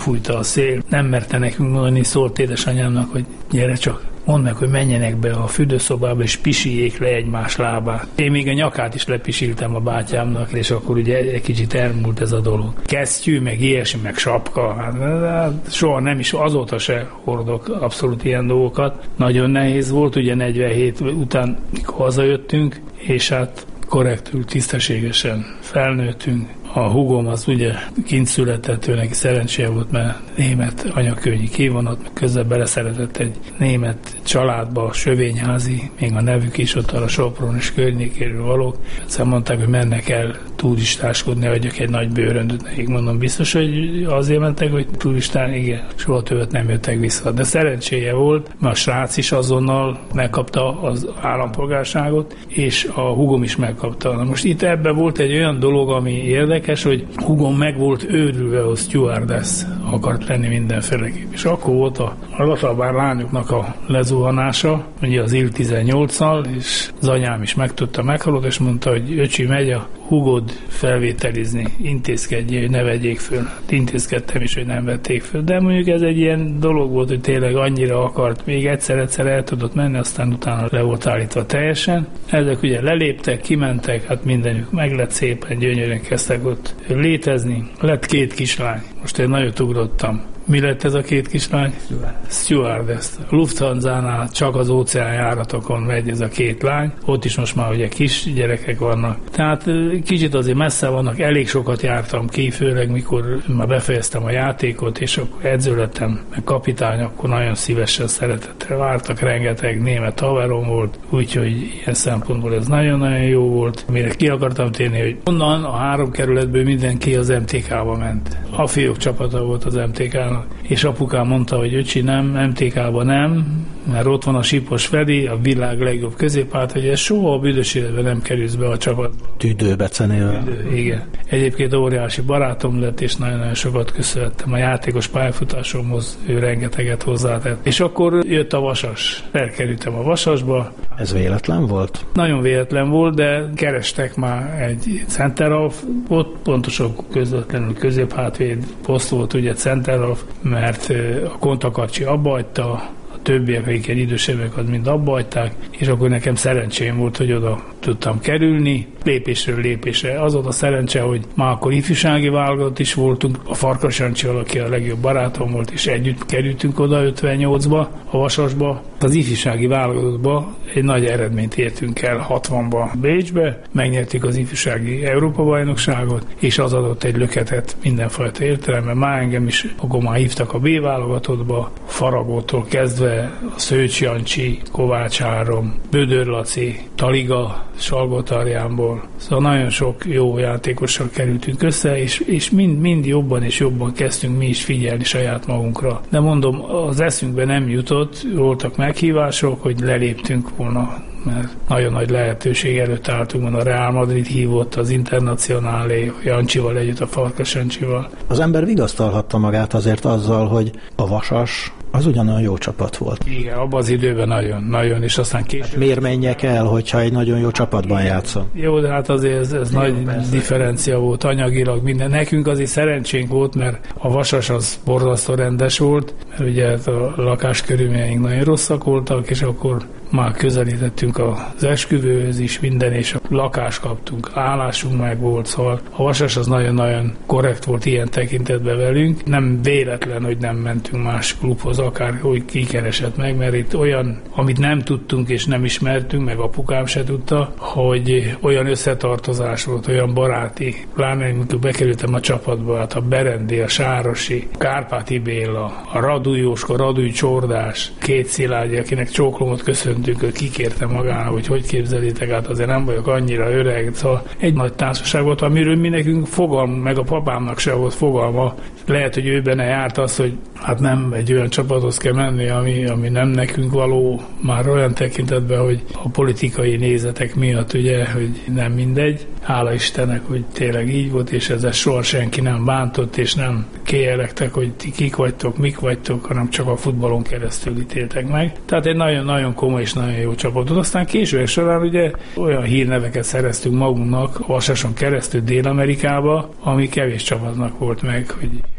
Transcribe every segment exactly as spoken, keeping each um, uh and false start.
fújta a szél. Nem merte nekünk mondani, szólt édesanyámnak, hogy gyere csak, mondd meg, hogy menjenek be a fürdőszobába, és pisiljék le egymás lábát. Én még a nyakát is lepisiltem a bátyámnak, és akkor ugye egy kicsit elmúlt ez a dolog. Kesztyű, meg ilyesmi, meg sapka, hát soha nem is, azóta se hordok abszolút ilyen dolgokat. Nagyon nehéz volt, ugye negyvenhét után, mikor hazajöttünk, és hát korrektül, tisztességesen felnőttünk. A húgom az ugye kint született, ő neki szerencséje volt, mert német anyakőnyi kivonat, közben beleszeretett egy német családba, sövényházi, még a nevük is ott a Sopron és környékéről valók. Aztán mondták, hogy mennek el turistáskodni, adjak egy nagy bőröndöt nekik. Mondom, biztos, hogy azért mentek, hogy turistán, igen, soha többet nem jöttek vissza. De szerencséje volt, mert a srác is azonnal megkapta az állampolgárságot, és a húgom is megkapta. Na most itt ebben volt egy olyan dolog, ami érdekes, hogy húgom meg volt őrülve, hogy stewardess akart lenni mindenféleképp. És akkor volt a Latabár lányoknak a lezuhanása, ugye az I L tizennyolccal, és az anyám is megtudta, meghalott, és mondta, hogy öcsi, megy a húgod felvételizni, intézkedjél, hogy ne vegyék föl. Intézkedtem is, hogy nem vették föl. De mondjuk ez egy ilyen dolog volt, hogy tényleg annyira akart, még egyszer-egyszer el tudott menni, aztán utána le volt állítva teljesen. Ezek ugye leléptek, kimentek, hát mindenük meg lett, szépen gyönyörűen kezdtek ott létezni. Lett két kislány. Most én nagyot ugrottam. Mi lett ez a két kislány? Stewardess. A Lufthansa-nál csak az óceán járatokon megy ez a két lány. Ott is most már ugye kis gyerekek vannak. Tehát kicsit azért messze vannak, elég sokat jártam ki, főleg mikor már befejeztem a játékot, és akkor edző lettem, meg kapitány, akkor nagyon szívesen szeretettel vártak, rengeteg német haverom volt, úgyhogy ilyen szempontból ez nagyon-nagyon jó volt. Mire ki akartam térni, hogy onnan a három kerületből mindenki az em té ká-ba ment. A fiúk csapata volt az em té ká-nak, és apukám mondta, hogy öcsi, nem, em té ká-ba nem, mert ott van a Sipos Feri, a világ legjobb középpárt, hogy ez soha a büdös életben nem kerülsz be a csapatba. Tüdőbecenével. Tüdő, igen. Egyébként óriási barátom lett, és nagyon-nagyon sokat köszönhettem a játékos pályafutásomhoz, ő rengeteget hozzátett. És akkor jött a Vasas. Felkerültem a Vasasba. Ez véletlen volt? Nagyon véletlen volt, de kerestek már egy centerhalf, ott pontosan közvetlenül középhátvéd poszt volt, ugye centerhalf, mert a Kontakacsi abbahagyta, többiek, akik egy idősebbek, az mind abbahagyták, és akkor nekem szerencsém volt, hogy oda tudtam kerülni, lépésről lépésre. Az volt a szerencse, hogy már akkor ifjúsági válogatott is voltunk, a Farkas Jancsival, aki a legjobb barátom volt, és együtt kerültünk oda ötvennyolcba, a Vasasba. Az ifjúsági válogatottba egy nagy eredményt értünk el hatvanba Bécsbe, megnyertük az ifjúsági Európa-bajnokságot, és az adott egy löketet mindenfajta értelemben. Már engem is, akkor már hívtak a B válogatottba, Faragótól kezdve a Szőcs Jancsi, Kovács Áron, Bödör Laci, Taliga, Salgótarjánból. Szóval nagyon sok jó játékossal kerültünk össze, és, és mind, mind jobban és jobban kezdtünk mi is figyelni saját magunkra. De mondom, az eszünkbe nem jutott, voltak meghívások, hogy leléptünk volna, mert nagyon nagy lehetőség előtt álltunk, a Real Madrid hívott, az Internacionálé, Jancsival együtt, a Farkas Jancsival. Az ember vigasztalhatta magát azért azzal, hogy a Vasas az ugyanolyan jó csapat volt. Igen, abban az időben nagyon, nagyon, és aztán később... Hát miért menjek el, hogyha egy nagyon jó csapatban játszom? Jó, de hát azért ez, ez jó, nagy persze. Differencia volt anyagilag minden. Nekünk azért szerencsénk volt, mert a Vasas az borzasztó rendes volt, mert ugye a lakáskörülményeink nagyon rosszak voltak, és akkor már közelítettünk az esküvőhöz is minden, és a lakást kaptunk, állásunk meg volt, szóval a Vasas az nagyon-nagyon korrekt volt ilyen tekintetben velünk. Nem véletlen, hogy nem mentünk más klubhoz, akár hogy kikeresett meg, mert itt olyan, amit nem tudtunk és nem ismertünk, meg apukám se tudta, hogy olyan összetartozás volt, olyan baráti. Pláne, amikor bekerültem a csapatba, hát a Berendi, a Sárosi, Kárpáti Béla, a Radúj Jóska, Radúj Csordás, két Szilágyi, akinek csókolomot köszöntünk, hogy kikérte magának, hogy hogy képzeljétek át, azért nem vagyok annyira öreg. Szóval egy nagy társaság volt, amiről mi nekünk fogalma, meg a papámnak se volt fogalma. Lehet, hogy ő benne járt az, hogy hát nem egy olyan csapathoz kell menni, ami, ami nem nekünk való, már olyan tekintetben, hogy a politikai nézetek miatt ugye, hogy nem mindegy. Hála Istennek, hogy tényleg így volt, és ezzel soha senki nem bántott, és nem kéjelektek, hogy ti kik vagytok, mik vagytok, hanem csak a futballon keresztül ítéltek meg. Tehát egy nagyon-nagyon komoly és nagyon jó csapatot. Aztán később során ugye olyan hírneveket szereztünk magunknak a Vasason keresztül Dél-Amerikába, ami kevés csapatnak volt meg, hogy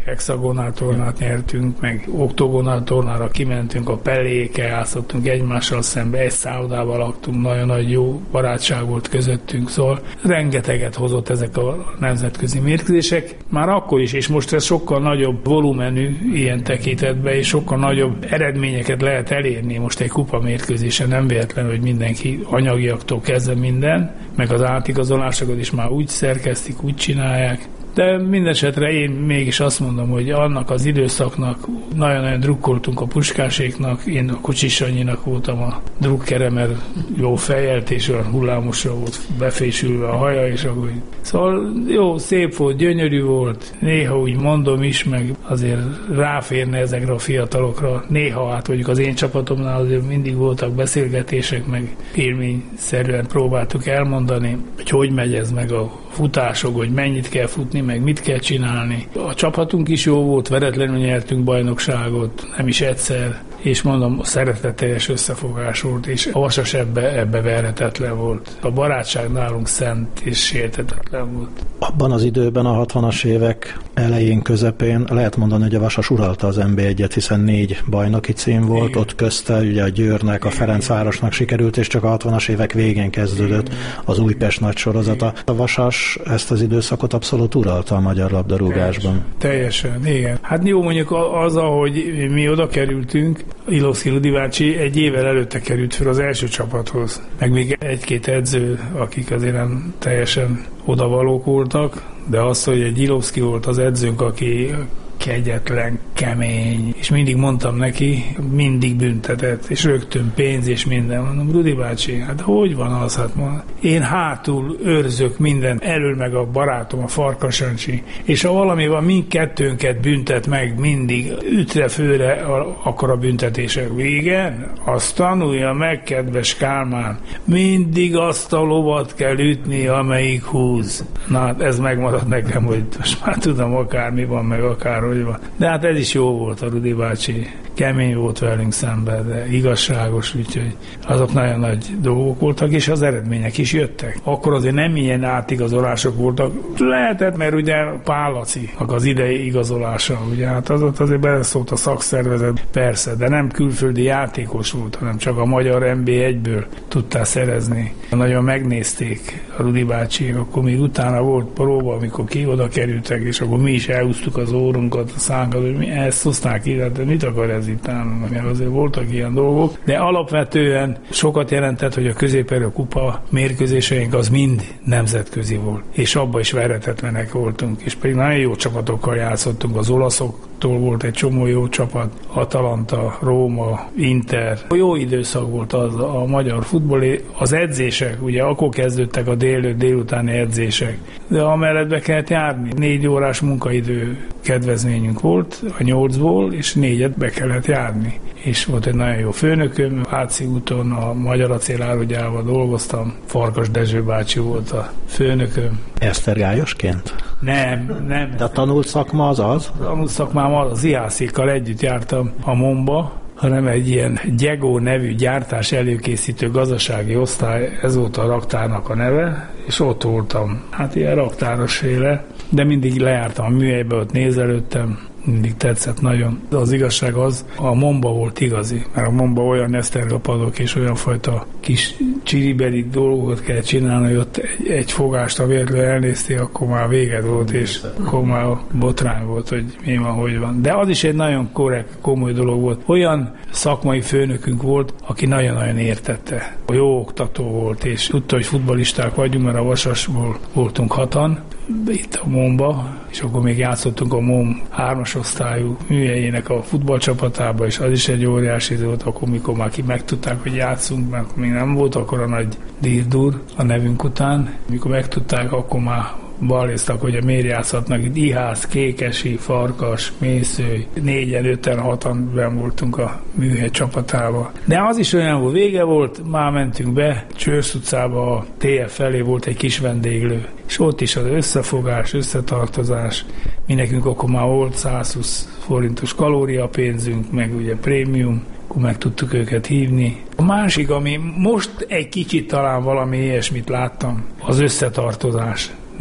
hexagonál tornát nyertünk, meg oktogonál tornára kimentünk, a pelékkel játszottunk egymással szembe, egy szállodában laktunk, nagyon nagy jó barátság volt közöttünk, szóval rengeteget hozott ezek a nemzetközi mérkőzések. Már akkor is, és most ez sokkal nagyobb volumenű ilyen tekintetben, és sokkal nagyobb eredményeket lehet elérni most egy kupa mérkőzésen, nem véletlen, hogy mindenki anyagiaktól kezdve minden, meg az átigazolásokat is már úgy szerkesztik, úgy csinálják. De mindesetre én mégis azt mondom, hogy annak az időszaknak nagyon-nagyon drukkoltunk a Puskáséknak, én a Kocsis Sanyinak voltam a drukkere, mert jó fejelt, és olyan hullámosra volt befésülve a haja, és akkor... Szóval jó, szép volt, gyönyörű volt, néha úgy mondom is, meg azért ráférne ezekre a fiatalokra. Néha hát mondjuk az én csapatomnál azért mindig voltak beszélgetések, meg élményszerűen próbáltuk elmondani, hogy hogy megy ez meg a futások, hogy mennyit kell futni, meg mit kell csinálni. A csapatunk is jó volt, veretlenül nyertünk bajnokságot, nem is egyszer, és mondom, szeretetteljes összefogás volt, és a Vasas ebbe, ebbe verhetetlen volt. A barátság nálunk szent és sérthetetlen volt. Abban az időben, a hatvanas évek elején, közepén lehet mondani, hogy a Vasas uralta az en bé egyet, hiszen négy bajnoki cím volt, igen. Ott közte ugye a Győrnek, a Ferencvárosnak sikerült, és csak a hatvanas évek végén kezdődött igen. Az Újpest nagy sorozata. A Vasas ezt az időszakot abszolút uralta a magyar labdarúgásban. Teljesen, teljesen, igen. Hát jó, mondjuk az, ahogy mi oda kerültünk, Ilovszky Rudi bácsi egy évvel előtte került fel az első csapathoz. Meg még egy-két edző, akik azért nem teljesen odavalók voltak, de az, hogy egy Ilovszky volt az edzőnk, aki kegyetlen, kemény, és mindig mondtam neki, mindig büntetett, és rögtön pénz és minden. Mondom, Rudi bácsi, hát hogy van az? Hát ma én hátul őrzök minden, elől meg a barátom, a Farkasancsi, és ha valami van, mindkettőnket büntet meg mindig, ütre főre, akkor a büntetések vége, azt tanulja meg, kedves Kálmán, mindig azt a lovat kell ütni, amelyik húz. Na hát ez megmaradt nekem, hogy most már tudom, akármi van, meg akár hogy van. De hát ez is jó volt, a Rudi bácsi. Kemény volt velünk szemben, de igazságos, úgyhogy azok nagyon nagy dolgok voltak, és az eredmények is jöttek. Akkor azért nem ilyen átigazolások voltak. Lehetett, mert ugye Pál Laci, az idei igazolása, ugye hát az ott azért beleszólt a szakszervezet, persze, de nem külföldi játékos volt, hanem csak a magyar en bé egyből tudtál szerezni. Nagyon megnézték a Rudi bácsi, akkor még utána volt próba, amikor ki oda kerültek, és akkor mi is elhúztuk az órunkat, a szánkat, hogy mi ezt hozták ki, de mit akar ez itt állunk, mert azért voltak ilyen dolgok, de alapvetően sokat jelentett, hogy a közép-erő kupa mérkőzéseink az mind nemzetközi volt, és abban is verhetetlenek voltunk, és pedig nagyon jó csapatokkal játszottunk, az olaszoktól volt egy csomó jó csapat, Atalanta, Róma, Inter. Jó időszak volt az a magyar futball, az edzések, ugye akkor kezdődtek a dél, délutáni edzések, de amellett be kellett járni. Négy órás munkaidő kedvezményünk volt a nyolcból, és négyet be kellett járni. És volt egy nagyon jó főnököm, Váci úton a Magyar Acél árugyában dolgoztam, Farkas Dezső bácsi volt a főnököm. Esztergályosként? Nem, nem. De a tanult szakma az az? A tanult szakmám az, az Iászékkal együtt jártam a MON-ba, hanem egy ilyen Gyegó nevű gyártás előkészítő gazdasági osztály, ez volt a raktárnak a neve, és ott voltam. Hát ilyen raktárosféle, de mindig lejártam a műhelybe, ott nézelődtem, mindig tetszett nagyon. De az igazság az, a MON-ba volt igazi, mert a MON-ba olyan esztergapadok és olyan fajta kis csiribeli dolgokat kell csinálni, hogy ott egy, egy fogást, ha véletlenül elnéztél, akkor már véged volt, és akkor már botrány volt, hogy mi van, hogy van. De az is egy nagyon korrekt, komoly dolog volt. Olyan szakmai főnökünk volt, aki nagyon-nagyon értette. Jó oktató volt, és tudta, hogy futballisták vagyunk, mert a Vasasból voltunk hatan, itt a MON-ba, és akkor még játszottunk a MON hármas osztályú műhelyének a futballcsapatába, és az is egy óriási volt, akkor mikor már ki megtudták, hogy játszunk, mert még nem volt akkor a nagy dirdur a nevünk után. Mikor megtudták, akkor már balléztak, hogy miért játszhatnak itt Ihász, Kékesi, Farkas, Mészői, négyen, öten, hatan benn voltunk a műhely csapatába. De az is olyan volt, vége volt, már mentünk be, Csősz utcába, a té ef felé volt egy kis vendéglő, és ott is az összefogás, összetartozás, mi nekünk akkor már volt százhúsz forintos kalóriapénzünk, meg ugye prémium, akkor meg tudtuk őket hívni. A másik, ami most egy kicsit talán valami ilyesmit láttam, az összetartozás.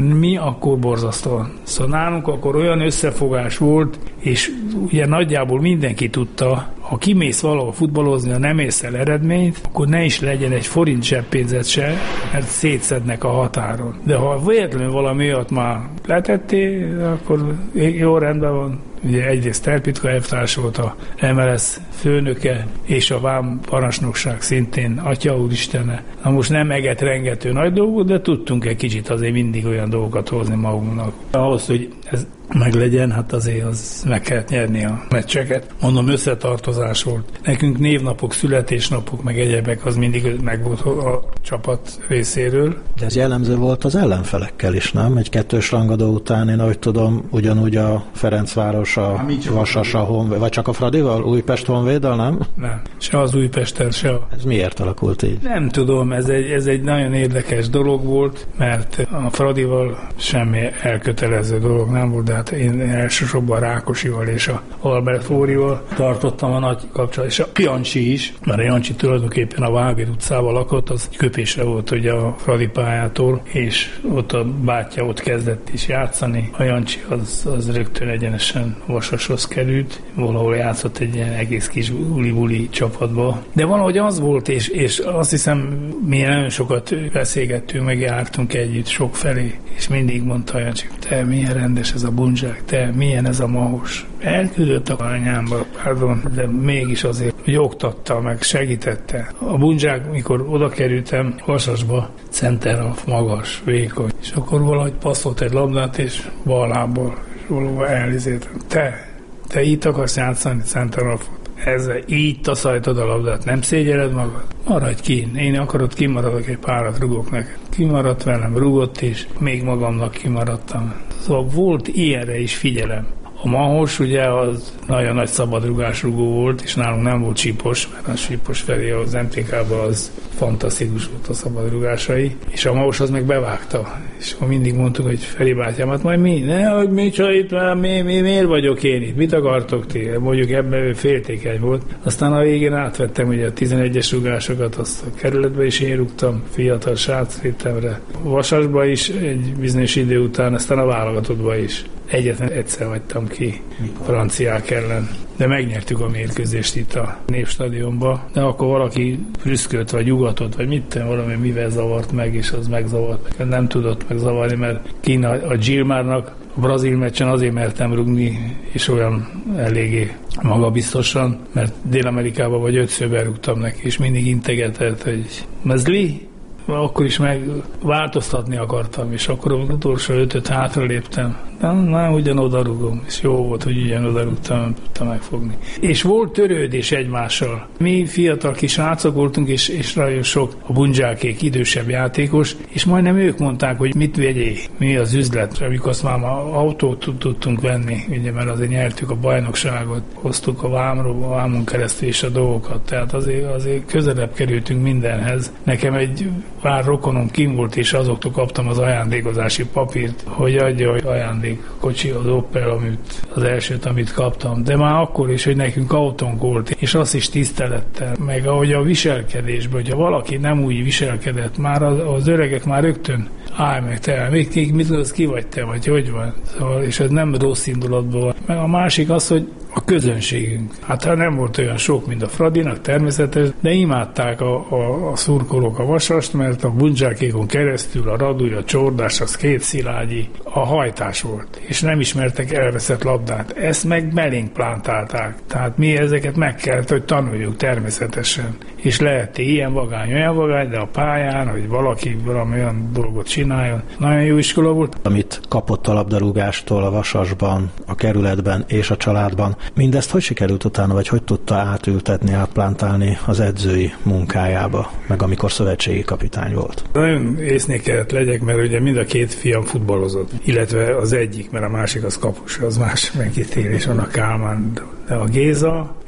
Mi akkor borzasztóan. Szóval nálunk akkor olyan összefogás volt, és ugye nagyjából mindenki tudta, ha kimész valahol futballozni, ha nem ész el eredményt, akkor ne is legyen egy forint zseppénzet se, mert szétszednek a határon. De ha véletlenül valami olyat már letettél, akkor jó, rendben van. Ugye egyrészt Terpitka elvtárs volt a em el es főnöke, és a vám parancsnokság szintén, Atya Úristene. Na most nem eget-rengető nagy dolgot, de tudtunk egy kicsit azért mindig olyan dolgokat hozni magunknak. Ahhoz, hogy ez meglegyen, hát azért az meg kellett nyerni a meccseket. Mondom, összetartozás volt. Nekünk névnapok, születésnapok, meg egyebek, az mindig megvolt a csapat részéről. De ez jellemző volt az ellenfelekkel is, nem? Egy kettős rangadó után, én ahogy tudom, ugyanúgy a Ferencváros, a Vasas, a Honvéd, vagy csak a Fradival, Újpest Honvéddal, nem? Nem, se az Újpesttel, se a... Ez miért alakult így? Nem tudom, ez egy, ez egy nagyon érdekes dolog volt, mert a Fradival semmi elkötelező dolog nem volt, de hát én elsősorban a Rákosival és a Albert Flórival tartottam a nagy kapcsolatot, és a Jancsi is, mert a Jancsi tulajdonképpen a Vágér utcában lakott, az köpésre volt ugye a Fradi pályától, és ott a bátyja ott kezdett is játszani. A Jancsi az, az rögtön egyenesen Vasashoz került, valahol játszott egy ilyen egész kis uli-buli csapatba. De valahogy az volt, és, és azt hiszem, mi nagyon sokat beszélgettünk, meg jártunk együtt sok felé, és mindig mondta a Jancsi, te milyen rendes ez a bunzsák, te milyen ez a mahos. Elküldött a anyámba, pardon, de mégis azért, hogy oktatta, meg segítette. A bunzsák, mikor oda kerültem Vasasba, centerhalf, magas, vékony, és akkor valahogy passzolt egy labdát, és bal lábbal, és valahol elizéltem. Te, te itt akarsz játszani centerhalfot. Ezzel így taszajtod a labdát, nem szégyeled magad? Maradj ki, én akarod, kimaradok, egy párat rugok neked. Kimaradt velem, rugott is, még magamnak kimaradtam. Szóval volt ilyenre is figyelem. A Mahos ugye az nagyon nagy szabadrugásrugó volt, és nálunk nem volt Sipos, mert a Sipos felé az em té ká-ban az fantasztikus volt a szabadrugásai, és a Mahos az meg bevágta. És akkor mindig mondtuk, hogy Feri bátyámat, majd mi? Ne, hogy mi csak itt, mi, mi, miért vagyok én itt? Mit akartok ti? Mondjuk ebben ő féltékeny volt. Aztán a végén átvettem ugye a tizenegyes rugásokat, azt a kerületbe is én rúgtam, fiatal srác létemre. Vasasba is egy bizonyos idő után, aztán a válogatottba is. Egyetlen egyszer hagytam ki franciák ellen, de megnyertük a mérkőzést itt a Népstadionba, de akkor valaki prüszkölt, vagy nyugatott, vagy mit tenni, valami mivel zavart meg, és az megzavart meg. Nem tudott megzavarni, mert Kína a Gilmárnak a brazil meccsen azért mertem rugni, és olyan eléggé magabiztosan, mert Dél-Amerikában vagy ötször berúgtam neki, és mindig integetett, hogy mezli, akkor is meg változtatni akartam, és akkor az utolsó ötöt hátra léptem. Nem, nem, ugyanoda rúgom, és jó volt, hogy ugyanoda rúgtam, nem tudtam megfogni. És volt törődés egymással. Mi fiatal kis rácok voltunk, és, és nagyon sok a bundzsákék idősebb játékos, és majdnem ők mondták, hogy mit vegyél, mi az üzlet, amikor azt már autót tudtunk venni, ugye, mert azért nyertük a bajnokságot, hoztuk a vámról, a vámon keresztül is a dolgokat, tehát azért, azért közelebb kerültünk mindenhez. Nekem egy pár rokonom kim volt, és azoktól kaptam az ajándékozási papírt, hogy adja, hogy ajándék kocsi az Opel, amit, az elsőt, amit kaptam. De már akkor is, hogy nekünk autónk volt, és azt is tisztelettel, meg ahogy a viselkedésben, hogyha valaki nem úgy viselkedett, már az, az öregek már rögtön állj meg te, mit, mit tudsz, ki vagy te, vagy hogy van. Szóval, és ez nem rossz indulatban van. Meg a másik az, hogy a közönségünk. Hát hát nem volt olyan sok, mint a Fradinak, természetes, de imádták a, a, a szurkolók a Vasast, mert a bundzsákékon keresztül a Radúj, a Csordás, az két Szilágyi, a hajtás volt, és nem ismertek elveszett labdát. Ezt meg belénk plántálták. Tehát mi ezeket meg kellett, hogy tanuljuk természetesen. És lehet ilyen vagány, olyan vagány, de a pályán, hogy valaki valami olyan dolgot csináljon. Nagyon jó iskola volt. Amit kapott a labdarúgástól a Vasasban, a kerületben és a családban, mindezt hogy sikerült utána, vagy hogy tudta átültetni, átplántálni az edzői munkájába, meg amikor szövetségi kapitány volt? Nagyon észnél kellett legyek, mert ugye mind a két fiam futballozott, illetve az egyik, mert a másik az kapus, az más megítélés, van a Kálmán. De a Géza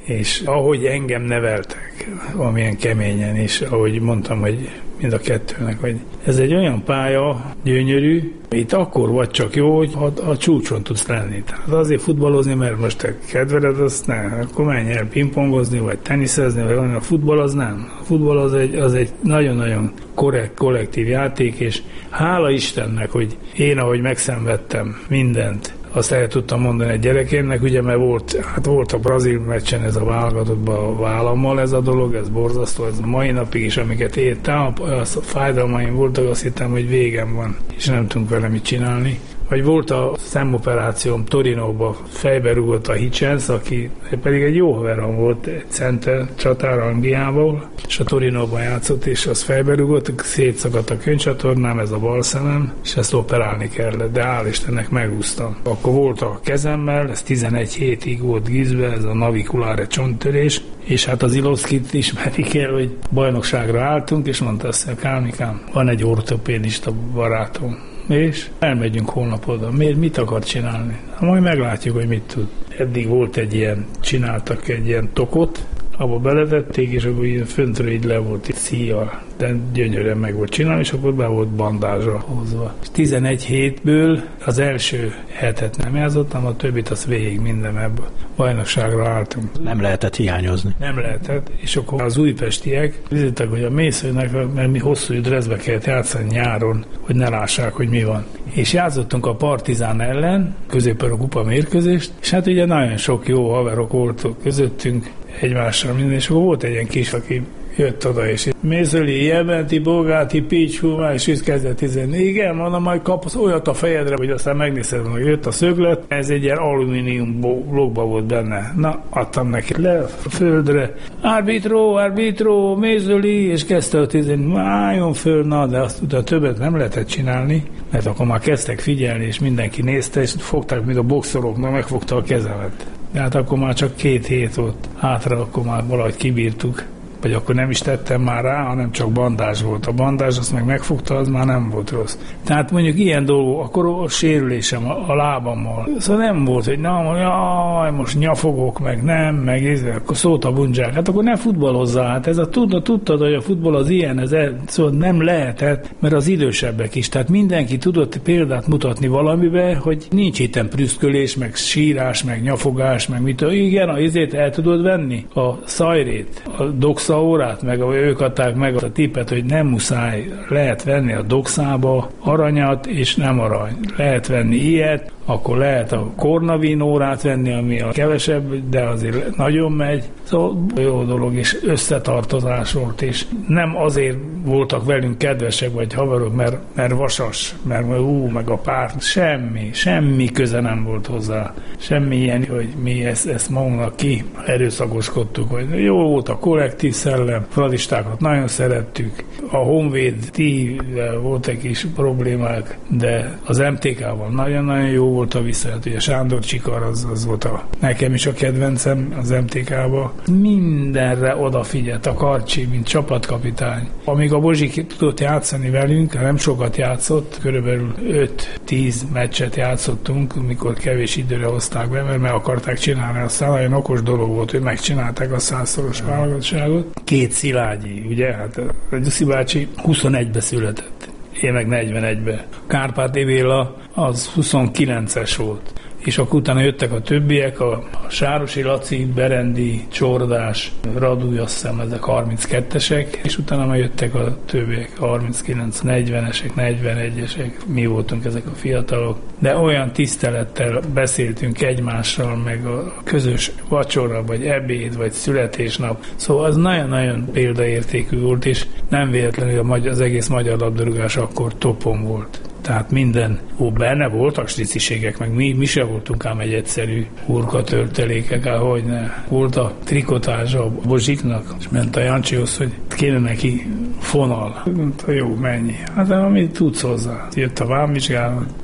és ahogy engem neveltek, amilyen keményen, és ahogy mondtam, hogy mind a kettőnek, hogy ez egy olyan pálya, gyönyörű, itt akkor vagy csak jó, hogy a, a csúcson tudsz lenni. Tehát azért futballozni, mert most te kedveled, azt nem, akkor menj el pingpongozni, vagy teniszezni, vagy valami. A futball az nem. A futball az egy, az egy nagyon-nagyon korrekt, kollektív játék, és hála Istennek, hogy én, ahogy megszenvedtem mindent, azt el tudtam mondani egy gyerekémnek, ugye, mert volt, hát volt a brazil meccsen ez a válogatottban a vállammal ez a dolog, ez borzasztó, ez a mai napig is, amiket értem, az a fájdalmaim voltak, azt hittem, hogy végem van, és nem tudunk vele mit csinálni. Vagy volt a szemoperációm Torinóba, fejbe rúgott a Hitchens, aki pedig egy jó haverom volt, egy center csatár Angliából, és a Torinóban játszott, és az fejbe rúgott, szétszakadt a könycsatornám, ez a bal szemem, és ezt operálni kellett, de hál' Istennek megúsztam. Akkor volt a kezemmel, ez tizenegy hétig volt gizbe, ez a naviculáre csonttörés, és hát az Ilovszkit ismerik el, hogy bajnokságra álltunk, és mondta azt, hogy Kálmikám, van egy ortopédista barátom, és elmegyünk holnap oda. Miért, mit akar csinálni? Ha majd meglátjuk, hogy mit tud. Eddig volt egy ilyen, csináltak egy ilyen tokot, abba beletették, és akkor ilyen föntről így le volt egy szíjjal, de gyönyörűen meg volt csinálni, és akkor be volt bandázsra hozva. tizenegy hétből az első hetet nem játszottam, a többit az végig minden ebből. Bajnokságra álltunk. Nem lehetett hiányozni. Nem lehetett, és akkor az újpestiek néztek, hogy a mészőnek, mert mi hosszú dressbe kellett játszani nyáron, hogy ne lássák, hogy mi van. És játszottunk a Partizán ellen, középen a kupa mérkőzést, és hát ugye nagyon sok jó haverok voltak közöttünk, egymással minden, és akkor volt egy ilyen kis, aki jött oda, és Mészöli, Jementi, Bogáti, Picsú, és így kezdett tizenni. Igen, mondom, majd kapsz olyat a fejedre, hogy aztán megnézed, hogy jött a szöglet, ez egy ilyen alumínium blokkba volt benne. Na, adtam neki le a földre. Arbitro, arbitro, Mészöli, és kezdte a tizenni. Álljon föl, na, de azt utána többet nem lehetett csinálni, mert akkor már kezdtek figyelni, és mindenki nézte, és fogták, mint a boxolóknak, megfogta a kezemet. De hát akkor már csak két hét volt hátra, akkor már valahogy kibírtuk. Vagy akkor nem is tettem már rá, hanem csak bandázs volt. A bandázs azt meg megfogta, az már nem volt rossz. Tehát mondjuk ilyen dolgok, akkor a sérülésem a, a lábammal. Szóval nem volt, hogy na, jaj, most nyafogok, meg nem, meg ez, akkor szólt a bundzsák. Hát akkor ne futballozzál. Hát ez a tudod, tudtad, hogy a futball az ilyen, ez el, szóval nem lehetett, mert az idősebbek is. Tehát mindenki tudott példát mutatni valamibe, hogy nincs itten prüszkölés, meg sírás, meg nyafogás, meg mit. Igen, a izét el tudod venni, a szajrét, a doxa órát, meg ők adták meg a tippet, hogy nem muszáj, lehet venni a doxába aranyat, és nem arany. Lehet venni ilyet, akkor lehet a Kornavin órát venni, ami a kevesebb, de azért nagyon megy. Szóval jó dolog, és összetartozás volt, és nem azért voltak velünk kedvesek, vagy haverok, mert, mert vasas, mert ú, meg a párt, semmi, semmi köze nem volt hozzá. Semmi ilyen, hogy mi ezt, ezt magunknak ki erőszakoskodtuk, hogy jó volt a kollektív szellem, fradistákat nagyon szerettük, a Honvéd ti volt egy kis problémák, de az em té ká-val nagyon-nagyon jó volt a viszonylat, ugye Sándor Csikar, az, az volt a, nekem is a kedvencem az em té ká-ba. Mindenre odafigyelt a Karcsi, mint csapatkapitány. Amíg a Bozsik tudott játszani velünk, nem sokat játszott, körülbelül öt-tíz meccset játszottunk, mikor kevés időre hozták be, mert meg akarták csinálni, aztán nagyon okos dolog volt, hogy megcsinálták a százszoros válogatottságot. Két Szilágyi, ugye, hát a Gyuszi bácsi huszonegybe született, én meg negyvenegybe. Kárpáti Béla az huszonkilences volt. És akkor utána jöttek a többiek, a Sárosi Laci, Berendi, Csordás, Radúj, azt hiszem, ezek harminckettesek, és utána már jöttek a többiek, harminckilenc, negyvenesek, negyvenegyesek, mi voltunk ezek a fiatalok. De olyan tisztelettel beszéltünk egymással, meg a közös vacsora, vagy ebéd, vagy születésnap. Szóval az nagyon-nagyon példaértékű volt, és nem véletlenül az egész magyar labdarúgás akkor topon volt. Tehát minden, ó, benne voltak striciségek, meg mi, mi se voltunk ám egy egyszerű hurkatörtelékek, ahogy ne. Volt a trikotázsa a Bozsiknak, és ment a Jancsihoz, hogy kéne neki fonal. Mondta, jó, mennyi. Hát amit tudsz hozzá. Jött a vámvizsgálat,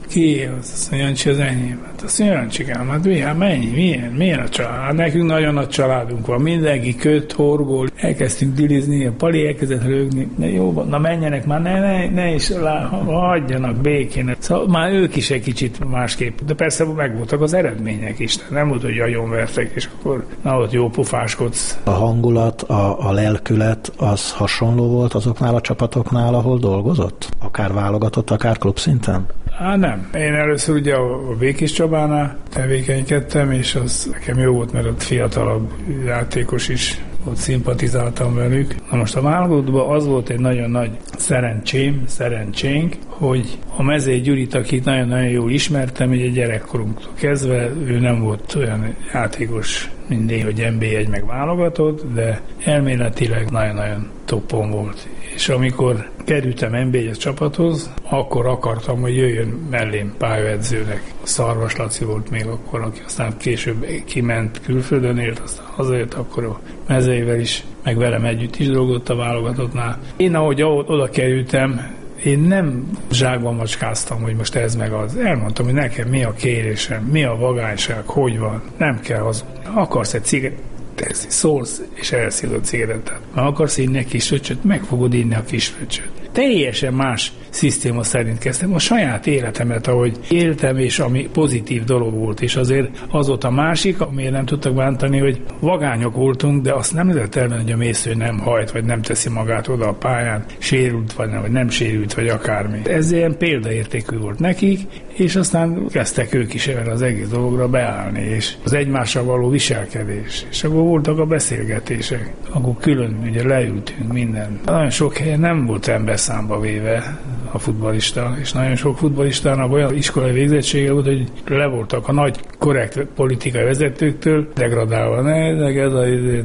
Ki az? Azt mondja, Jancsi az enyém. Hát azt mondja, Jancsikám, hát milyen, mennyi, milyen, milyen a család? Hát nekünk nagyon nagy családunk van, mindenki köt, horgol, elkezdtünk dilizni, a Pali elkezdett rögni, de jó van, na menjenek már, ne, ne, ne is lá, hagyjanak békén. Szóval már ők is egy kicsit másképp, de persze megvoltak az eredmények is, nem volt, hogy agyonvertek, és akkor na, ott jó pofáskodsz. A hangulat, a, a lelkület az hasonló volt azoknál a csapatoknál, ahol dolgozott? Akár válogatott, akár klubszinten? Á, nem. Én először ugye a Békés Csabánál tevékenykedtem, és az nekem jó volt, mert ott fiatalabb játékos is, ott szimpatizáltam velük. Na most a válogatottban az volt egy nagyon nagy szerencsém, szerencsénk, hogy a Mezei Gyurit, akit nagyon-nagyon jól ismertem, egy gyerekkorunktól kezdve, ő nem volt olyan játékos, mint én, hogy en bé egy meg válogatott, de elméletileg nagyon-nagyon toppon volt. És amikor kerültem en bé egy csapathoz, akkor akartam, hogy jöjjön mellém pályaedzőnek. Szarvas Laci volt még akkor, aki aztán később kiment külföldön élt, aztán hazajött, akkor a Mezeivel is, meg velem együtt is dolgozott a válogatottnál. Én ahogy oda kerültem, én nem zsákban macskáztam, hogy most ez meg az. Elmondtam, hogy nekem mi a kérésem, mi a vagányság, hogy van. Nem kell hazudni. Akarsz egy cigarettát, szólsz, és elszíd a cigarettát. Ha akarsz inni a kis fröccsöt, meg fogod inni a kis fröccsöt. Teljesen más szisztéma szerint kezdtem. A saját életemet, ahogy éltem, és ami pozitív dolog volt, és azért az volt a másik, amiért nem tudtak bántani, hogy vagányok voltunk, de azt nem lehet elmenni, hogy a mésző nem hajt, vagy nem teszi magát oda a pályán, sérült, vagy nem, vagy nem sérült, vagy akármi. Ez ilyen példaértékű volt nekik, és aztán kezdtek ők is erre az egész dologra beállni, és az egymással való viselkedés. És akkor voltak a beszélgetések. Akkor külön ugye leültünk minden. Nagyon sok helyen nem volt ember számba véve a futballista, és nagyon sok futballistának olyan iskolai végzettsége volt, hogy le voltak a nagy korrekt politikai vezetőktől, degradálva, ne, de ez,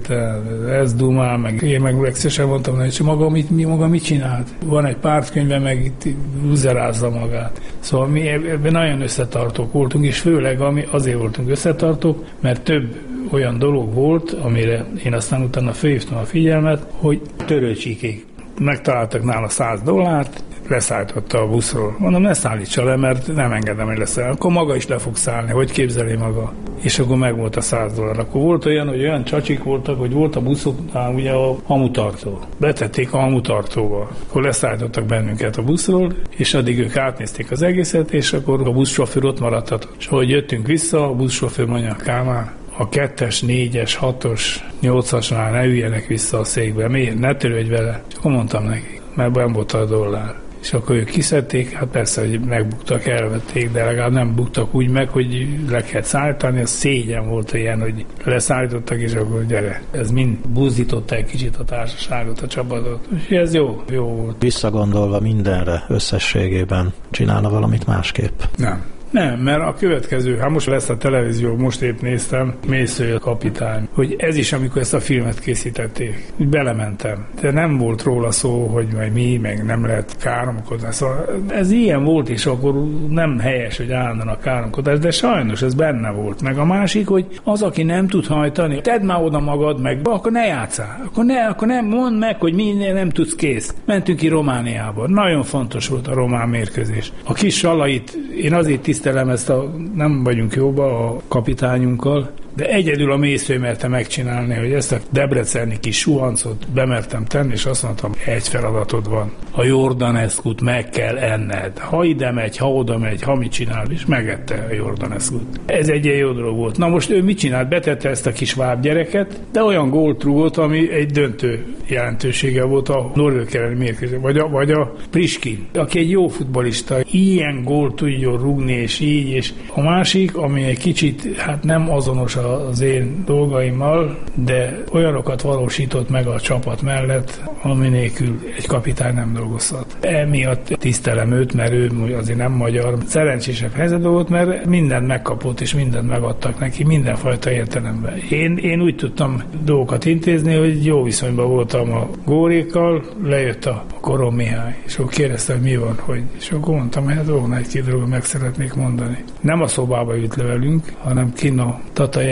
a, ez dumál, meg én meg legszesen mondtam, hogy maga mit, mi maga mit csinált. Van egy pártkönyve, meg itt uzerázza magát. Szóval mi ebben nagyon összetartók voltunk, és főleg ami azért voltunk összetartók, mert több olyan dolog volt, amire én aztán utána felhívtam a figyelmet, hogy törőcsíkék megtaláltak nála száz dollárt, leszállította a buszról. Mondom, ne szállítsa le, mert nem engedem, hogy leszáll. Akkor maga is le fog szállni, hogy képzeli maga. És akkor meg volt a száz dollár. Akkor volt olyan, hogy olyan csacsik voltak, hogy volt a buszoknál ugye a hamutartó. Betették a hamutartóba. Akkor leszállítottak bennünket a buszról, és addig ők átnézték az egészet, és akkor a buszsofőr ott maradhatott. És ahogy jöttünk vissza, a buszsofőr mondja, Kálmán, a kettes, négyes, hatos, nyolcasnál ne üljenek vissza a székbe. Miért? Ne törődj vele. És akkor mondtam nekik, mert benn volt a dollár. És akkor ők kiszedték, hát persze, hogy megbuktak, elvették, de legalább nem buktak úgy meg, hogy le kellett szállítani, az szégyen volt ilyen, hogy leszállítottak, és akkor gyere. Ez mind buzdította egy kicsit a társaságot, a csapatot. És ez jó, jó volt. Visszagondolva mindenre összességében csinálna valamit másképp? Nem. Nem, mert a következő, hát most lesz a televízió, most épp néztem, Mésző kapitány, hogy ez is, amikor ezt a filmet készítették, úgy belementem. De nem volt róla szó, hogy majd mi, meg nem lehet káromkodni. Szóval ez ilyen volt, és akkor nem helyes, hogy állandóan a káromkodás, de sajnos ez benne volt. Meg a másik, hogy az, aki nem tud hajtani, tedd már oda magad meg, akkor ne játsszál. Akkor, ne, akkor nem mondd meg, hogy minél nem tudsz, kész. Mentünk ki Romániába. Nagyon fontos volt a román mérkőzés. A kis Salait én azért tisztelem, ezt a, nem vagyunk jóba a kapitányunkkal, de egyedül a Mésző merte megcsinálni, hogy ezt a debreceni kis suhancot bemertem tenni, és azt mondtam, egy feladatod van. A Jordaneszkut meg kell enned. Ha ide megy, ha oda megy, ha mit csinál, és megette a Jordaneszkut. Ez egy ilyen jó dolog volt. Na most ő mit csinált? Betette ezt a kis váb gyereket, de olyan gólt rúgott, ami egy döntő jelentősége volt a norvég elleni mérkőzés, vagy a, vagy a Priskin, aki egy jó futballista, ilyen gólt tudjon rúgni, és így, és a másik, ami egy kicsit, hát nem azonos az én dolgaimmal, de olyanokat valósított meg a csapat mellett, ami nélkül egy kapitány nem dolgozhat. Emiatt tisztelem őt, mert ő azért nem magyar. Szerencsésebb helyzet volt, mert mindent megkapott, és mindent megadtak neki, mindenfajta értelemben. Én, én úgy tudtam dolgokat intézni, hogy jó viszonyban voltam a Górékkal, lejött a Korom Mihály, és akkor kérdezte, hogy mi van, hogy, és akkor mondtam, hogy hát volna egy-két dolgot meg szeretnék mondani. Nem a szobába jött le velünk, hanem kinn a Tatai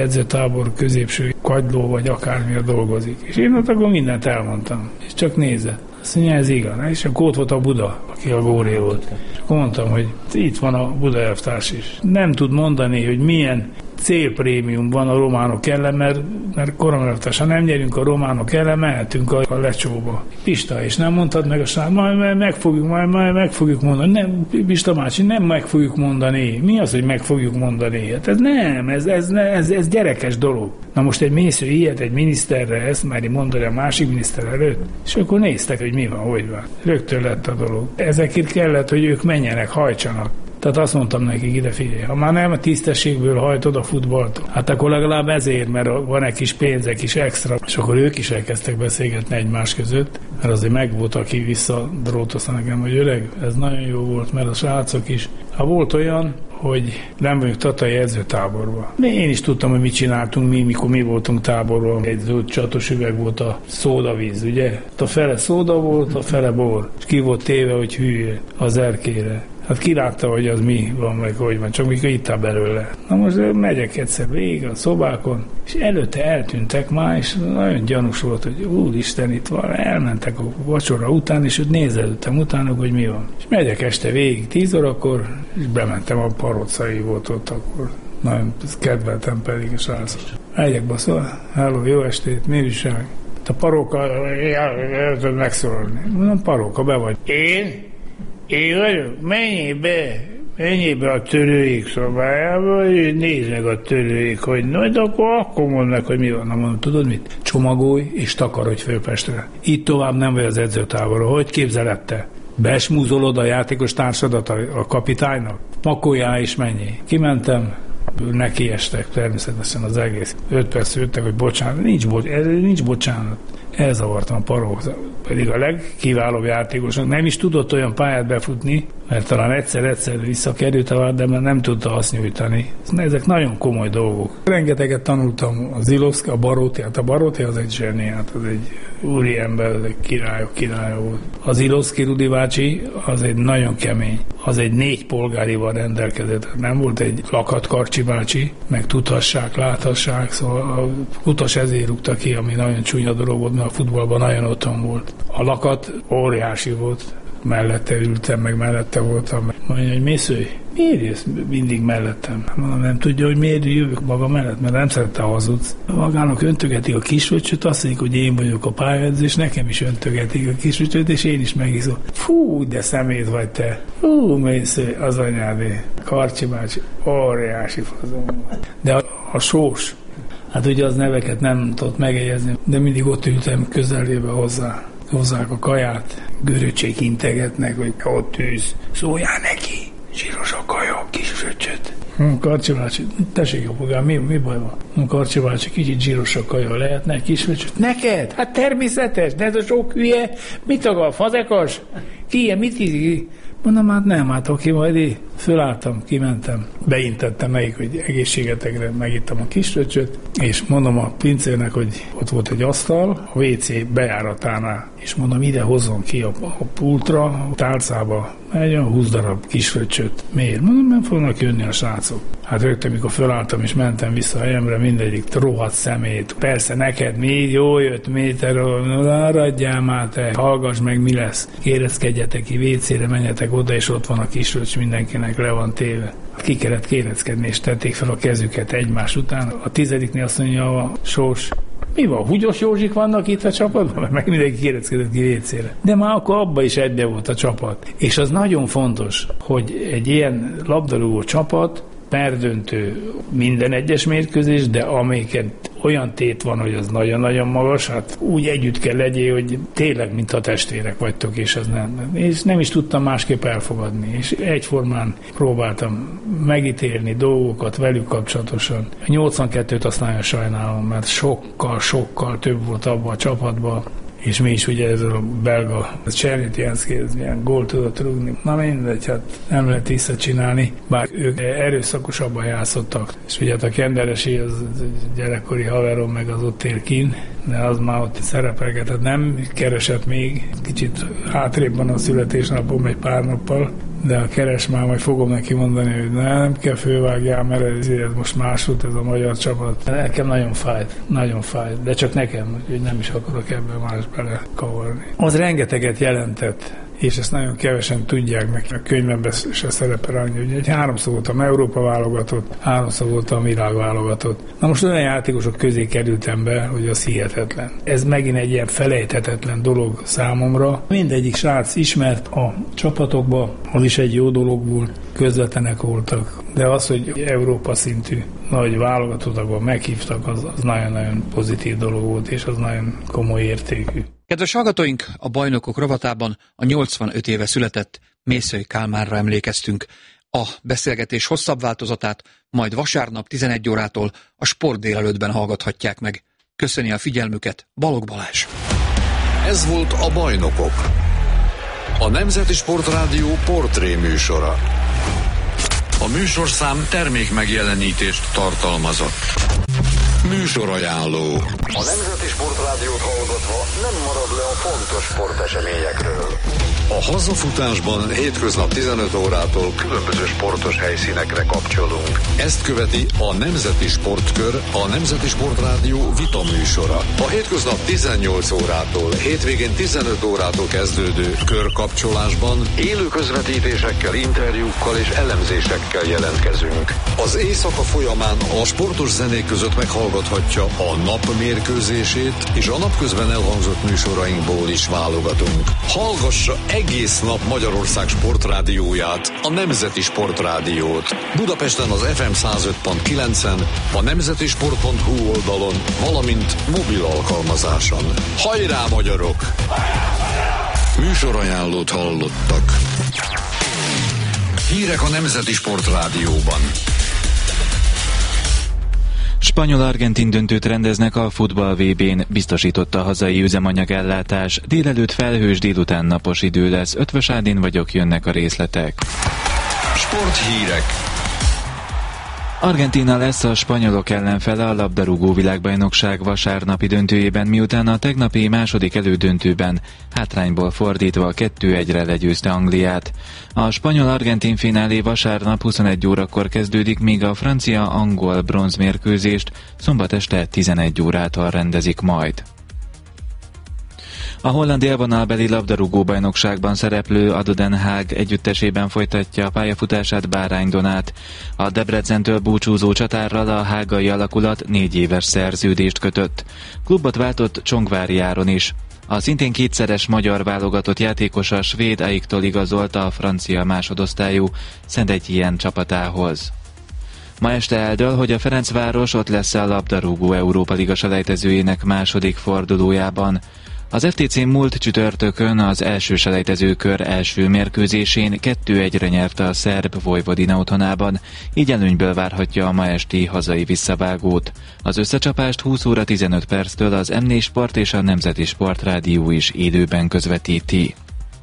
edzőtábor középső kagyló vagy akármilyen dolgozik. És én ott akkor mindent elmondtam. És csak nézze. Azt mondja, ez igaz. És akkor ott volt a Buda, aki a góré volt. És akkor mondtam, hogy itt van a Buda elvtárs is. Nem tud mondani, hogy milyen célprémium van a románok ellen, mert, mert koronavirus, ha nem nyerünk a románok ellen, mehetünk a, a lecsóba. Pista, és nem mondtad meg a srác, majd, majd meg fogjuk, majd, majd meg fogjuk mondani. Nem, Pista bácsi, nem meg fogjuk mondani. Mi az, hogy meg fogjuk mondani? Hát ez nem, ez, ez, ez, ez gyerekes dolog. Na most egy mésző ilyet egy miniszterre, ezt már mondani a másik miniszter előtt, és akkor néztek, hogy mi van, hogy van. Rögtön lett a dolog. Ezekért kellett, hogy ők menjenek, hajtsanak. Tehát azt mondtam nekik, ide figyelj, ha már nem a tisztességből hajtod a futballt, hát akkor legalább ezért, mert van egy kis pénz, egy kis extra, és akkor ők is elkezdtek beszélgetni egymás között, mert azért meg volt, aki visszadrótozta nekem, hogy öreg, ez nagyon jó volt, mert a srácok is. Ha volt olyan, hogy nem vagyunk tatai edzőtáborban. De én is tudtam, hogy mit csináltunk mi, mikor mi voltunk táborban. Egy zöld csatos üveg volt a szódavíz, ugye? A fele szóda volt, a fele bor. És ki volt téve, hogy hülye az erkére. Hát kilátta, hogy az mi van, meg hogy van, csak mikor ittál belőle. Na most megyek egyszer végig a szobákon, és előtte eltűntek már, és nagyon gyanús volt, hogy úristen, itt van, elmentek a vacsora után, és ott nézelődtem utána, hogy mi van. És megyek este végig, tíz órakor, és bementem a Parocai volt ott akkor. Nagyon kedveltem pedig a srácot. Megyek be, szóval, hello, jó estét, mi újság? A Paróka, el tudod megszólalni. Mondom, Paróka, be vagy. Én? Én vagyok? Menjél be, menjél be a törőik szobájába, és nézd meg a törőik, hogy no, de akkor, akkor mondd meg, hogy mi van. Na mondom, tudod mit? Csomagolj és takarodj föl Pestre. Itt tovább nem vagy az edzőtáborra. Hogy képzeled te? Besmúzolod a játékos társadat a, a kapitánynak? Makoljál és menjél. Kimentem, nekiestek természetesen az egész. Öt perc jöttek, hogy bocsánat. Nincs, bo- nincs bocsánat. Elzavartam a Parókot. Pedig a legkiválóbb játékosnak nem is tudott olyan pályát befutni, mert talán egyszer-egyszer visszakerült, de már nem tudta azt nyújtani. Ezek nagyon komoly dolgok. Rengeteget tanultam a Zilovszki, a Baróti, hát a Baróti az egy zseni, hát az egy úri ember, az egy királyok királya volt. A Zilovszki Rudi bácsi az egy nagyon kemény, az egy négy polgárival rendelkezett. Nem volt egy lakat Karcsi bácsi, meg tudhassák, láthassák, szóval a Kutas ezért rúgta ki, ami nagyon csúnya dolog volt, mert a futballban nagyon otthon volt. A lakat óriási volt, mellette ültem, meg mellette voltam. Mondja, hogy mészőj, miért jössz mindig mellettem? Mondom, nem tudja, hogy miért jövök maga mellett, mert nem szerette hazudsz. Magának öntögetik a kisvöcsöt, azt mondjuk, hogy én vagyok a pályaedző, és nekem is öntögetik a kisvöcsöt, és én is megiszom. Fú, de szemét vagy te. Fú, mészőj, az anyádé. Karcsi bácsi, óriási fazon. De a, a sós, hát ugye az neveket nem tudott megjegyezni, de mindig ott ültem közelébe hozzá. Hozzák a kaját, göröcsék integetnek, hogy ott űz, szóljál neki, zsíros a kaja, kis öcsöt. Hm, Karcsi bácsi, tessék apukám, mi, mi baj van? Hm, Karcsi bácsi, kicsit zsíros a kaja, lehetne kis öcsöt? Neked? Hát természetes, de ez a sok hülye, mit akar, fazekas? Ki ilyen, mit ízik? Mondom, hát nem, hát oké, majd én fölálltam, kimentem, beintettem nekik, hogy egészségetekre megittam a kisröcsöt, és mondom a pincérnek, hogy ott volt egy asztal, a vé cé bejáratánál, és mondom, ide hozzon ki a, a pultra, a tálcába, egy olyan húsz darab kisröcsöt. Miért? Mondom, nem fognak jönni a srácok. Hát rögtön, mikor fölálltam és mentem vissza a helyemre, mindegyik rohadt szemét. Persze neked mi, jó jött, mi, te maradjál már te, hallgass meg, mi lesz. Kérezkedjetek ki, vé cére menjetek oda, és ott van a kisröcs, mindenkinek le van téve. Ki kellett kéreckedni, és tették fel a kezüket egymás után. A tizediknél azt mondja a sós, mi van, Húgyos Józsik vannak itt a csapatban? Mert meg mindenki kéreckedett ki vé cére. De már akkor abban is egybe volt a csapat. És az nagyon fontos, hogy egy ilyen labdarúgó csapat perdöntő minden egyes mérkőzés, de amelyiket olyan tét van, hogy az nagyon-nagyon magas, hát úgy együtt kell legyél, hogy tényleg, mint a testvérek vagytok, és ez nem. És nem is tudtam másképp elfogadni, és egyformán próbáltam megítélni dolgokat velük kapcsolatosan. A nyolcvankettőt azt nagyon sajnálom, mert sokkal-sokkal több volt abban a csapatban, és mi is ugye ez a belga Csernyityánszki, ez milyen gólt tudott rúgni. Na mindegy, hát nem lehet visszacsinálni, bár ők erőszakosabban játszottak. És ugye hát a Kenderesi, az gyerekkori haverom, meg az ott él kín, de az már ott szerepelgetett, nem keresett még, kicsit hátrébb van a születésnapom egy pár nappal, de a Keresmár majd fogom neki mondani, hogy ne, nem kell fővágjál, mert ez most másút ez a magyar csapat. Nekem nagyon fájt, nagyon fájt, de csak nekem, hogy nem is akarok ebben más bele kavarni. Az rengeteget jelentett, és ezt nagyon kevesen tudják, meg a könyvemben se szerepel annyi, hogy háromszor voltam Európa válogatott, háromszor voltam világ válogatott. Na most olyan játékosok közé kerültem be, hogy az hihetetlen. Ez megint egy ilyen felejthetetlen dolog számomra. Mindegyik srác ismert a csapatokba, az is egy jó dolog volt, közvetlenek voltak, de az, hogy Európa szintű nagy válogatottakban meghívtak, az, az nagyon-nagyon pozitív dolog volt, és az nagyon komoly értékű. Kedves hallgatóink, a Bajnokok rovatában a nyolcvanöt éve született Mészöly Kálmánra emlékeztünk. A beszélgetés hosszabb változatát majd vasárnap tizenegy órától a Sport délelőttben hallgathatják meg. Köszöni a figyelmüket Balogh Balázs. Ez volt a Bajnokok, a Nemzeti Sportrádió portré műsora. A műsorszám termék megjelenítést tartalmazott. Műsorajánló. A Nemzeti Sportrádiót hallgatva nem marad le a fontos sporteseményekről. A hazafutásban hétköznap tizenöt órától különböző sportos helyszínekre kapcsolunk. Ezt követi a Nemzeti Sportkör, a Nemzeti Sportrádió vita műsora. A hétköznap tizennyolc órától, hétvégén tizenöt órától kezdődő körkapcsolásban élő közvetítésekkel, interjúkkal és elemzésekkel jelentkezünk. Az éjszaka folyamán a sportos zenék között meghallgathatja a nap mérkőzését, és a napközben elhangzott műsorainkból is válogatunk. Hallgassa egész nap Magyarország sportrádióját, a Nemzeti Sportrádiót. Budapesten az ef em száz öt pont kilencen, a nemzetisport pont hu oldalon, valamint mobil alkalmazáson. Hajrá, magyarok! Műsorajánlót hallottak. Hírek a Nemzeti Sportrádióban. Spanyol-argentin döntőt rendeznek a futball vé bén, biztosította a hazai üzemanyagellátás. Délelőtt felhős, délután napos idő lesz. Ötvös Ádin vagyok, jönnek a részletek. Sporthírek. Argentína lesz a spanyolok ellenfele a labdarúgó világbajnokság vasárnapi döntőjében, miután a tegnapi második elődöntőben hátrányból fordítva kettő egyre legyőzte Angliát. A spanyol-argentin finálé vasárnap huszonegy órakor kezdődik, míg a francia-angol bronzmérkőzést szombat este tizenegy órától rendezik majd. A holland élvonalbeli labdarúgó-bajnokságban szereplő Ado Den Haag együttesében folytatja pályafutását Bárány Donát. A Debrecentől búcsúzó csatárral a hágai alakulat négy éves szerződést kötött. Klubot váltott Csongvári Áron is. A szintén kétszeres magyar válogatott játékos a svéd Aiktól igazolta a francia másodosztályú Szentegyien csapatához. Ma este eldől, hogy a Ferencváros ott lesz a labdarúgó Európa Liga selejtezőjének második fordulójában. Az ef té cé múlt csütörtökön az első selejtezőkör első mérkőzésén kettő egyre nyerte a szerb Vojvodina otthonában, így előnyből várhatja a ma esti hazai visszavágót. Az összecsapást húsz óra tizenöt perctől az em négy Sport és a Nemzeti Sportrádió is élőben közvetíti.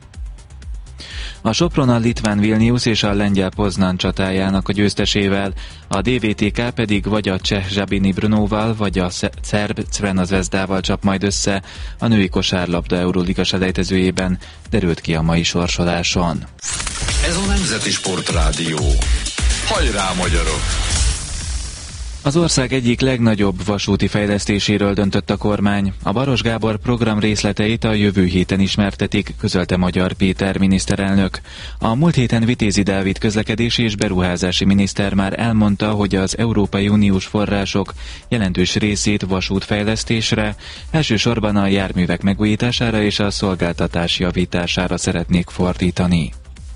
A Sopron a litván Vilnius és a lengyel Poznan csatájának a győztesével, a dé vé té ká pedig vagy a cseh Zsabini Brunóval, vagy a szerb Crvena Zvezdával csap majd össze a női kosárlabda Euróliga selejtezőjében, derült ki a mai sorsoláson. Ez a Nemzeti Sportrádió. Hajrá, magyarok! Az ország egyik legnagyobb vasúti fejlesztéséről döntött a kormány. A Baros Gábor program részleteit a jövő héten ismertetik, közölte Magyar Péter miniszterelnök. A múlt héten Vitézi Dávid közlekedési és beruházási miniszter már elmondta, hogy az Európai Uniós források jelentős részét vasútfejlesztésre, elsősorban a járművek megújítására és a szolgáltatás javítására szeretnék fordítani.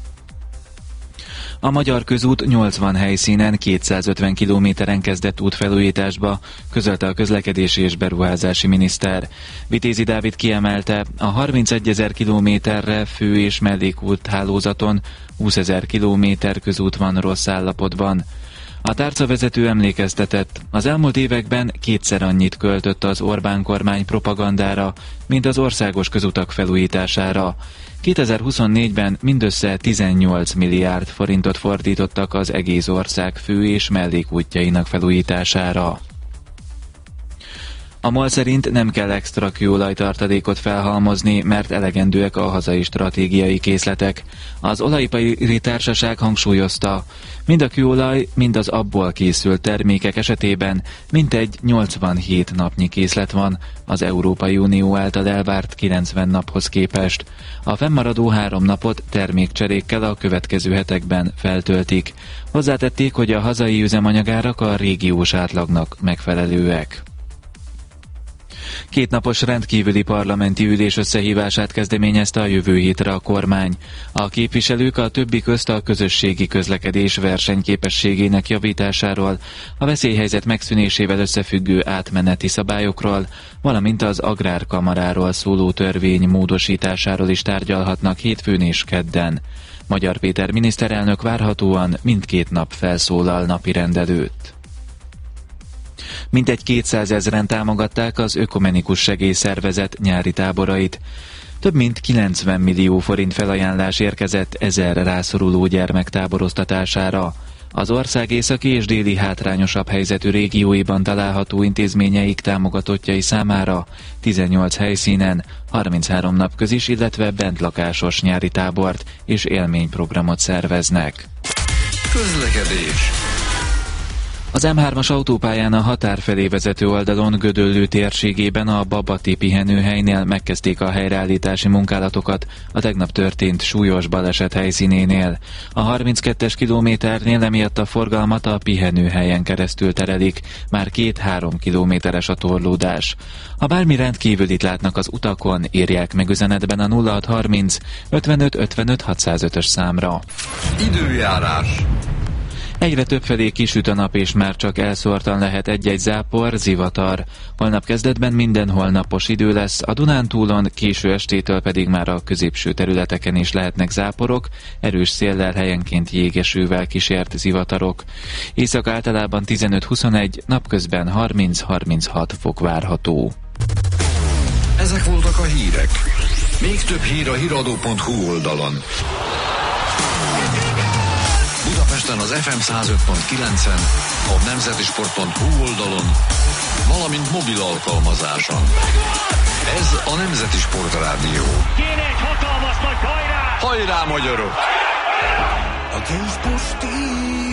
A magyar közút nyolcvan helyszínen kétszázötven kilométeren kezdett útfelújításba, közölte a közlekedési és beruházási miniszter. Vitézi Dávid kiemelte, a harmincegyezer kilométerre fő- és mellékút hálózaton húszezer kilométer közút van rossz állapotban. A tárcavezető emlékeztetett, az elmúlt években kétszer annyit költött az Orbán kormány propagandára, mint az országos közutak felújítására. kétezer-huszonnégyben mindössze tizennyolc milliárd forintot fordítottak az egész ország fő- és mellékútjainak felújítására. A MOL szerint nem kell extra kőolajtartalékot felhalmozni, mert elegendőek a hazai stratégiai készletek. Az olajipari társaság hangsúlyozta, mind a kőolaj, mind az abból készült termékek esetében mintegy nyolcvanhét napnyi készlet van az Európai Unió által elvárt kilencven naphoz képest. A fennmaradó három napot termékcserékkel a következő hetekben feltöltik. Hozzátették, hogy a hazai üzemanyagárak a régiós átlagnak megfelelőek. Kétnapos rendkívüli parlamenti ülés összehívását kezdeményezte a jövő hétre a kormány. A képviselők a többi közt a közösségi közlekedés versenyképességének javításáról, a veszélyhelyzet megszűnésével összefüggő átmeneti szabályokról, valamint az agrárkamaráról szóló törvény módosításáról is tárgyalhatnak hétfőn és kedden. Magyar Péter miniszterelnök várhatóan mindkét nap felszólal napirend előtt. Mintegy kétszázezren támogatták az Ökumenikus Segélyszervezet nyári táborait. Több mint kilencven millió forint felajánlás érkezett ezer rászoruló gyermek táboroztatására. Az ország északi és déli hátrányosabb helyzetű régióiban található intézményeik támogatottjai számára tizennyolc helyszínen, harminchárom napközis, illetve bentlakásos nyári tábort és élményprogramot szerveznek. Közlekedés. Az M hármas autópályán a határ felé vezető oldalon Gödöllő térségében a Babati pihenőhelynél megkezdték a helyreállítási munkálatokat a tegnap történt súlyos baleset helyszínénél. A harminckettes kilométernél emiatt a forgalmat a pihenőhelyen keresztül terelik, már két-három kilométeres a torlódás. Ha bármi rendkívülit látnak az utakon, írják meg üzenetben a nulla hatszázharminc ötvenöt ötvenöt hatszázötös számra. Időjárás. Egyre többfelé kisüt a nap, és már csak elszórtan lehet egy-egy zápor, zivatar. Holnap kezdetben mindenhol napos idő lesz, a Dunántúlon, késő estétől pedig már a középső területeken is lehetnek záporok, erős széllel, helyenként jégesővel kísért zivatarok. Éjszaka általában tizenöt-huszonegy, napközben harminc-harminchat fok várható. Ezek voltak a hírek. Még több hír a híradó pont hu oldalon. Budapesten az ef em száz öt pont kilencen, a nemzetisport pont hu oldalon, valamint mobil alkalmazáson. Ez a Nemzeti Sport Rádió. Kéne egy hatalmas nagy hajrá! Hajrá, magyarok! A tűzpusztít